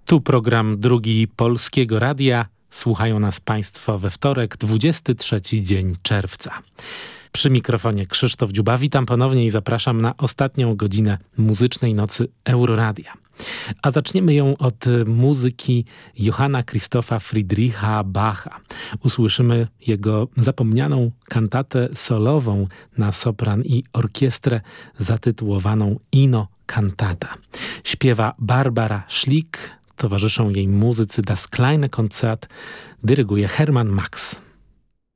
Tu program Drugi Polskiego Radia. Słuchają nas Państwo we wtorek, 23 dzień czerwca. Przy mikrofonie Krzysztof Dziuba. Witam ponownie i zapraszam na ostatnią godzinę muzycznej nocy Euroradia. A zaczniemy ją od muzyki Johanna Christopha Friedricha Bacha. Usłyszymy jego zapomnianą kantatę solową na sopran i orkiestrę zatytułowaną Ino Cantata. Śpiewa Barbara Schlick, towarzyszą jej muzycy Das kleine Konzert, dyryguje Hermann Max.